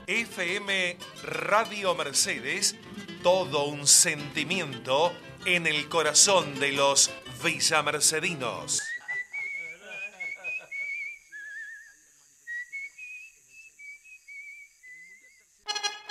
FM Radio Mercedes, todo un sentimiento en el corazón de los villamercedinos.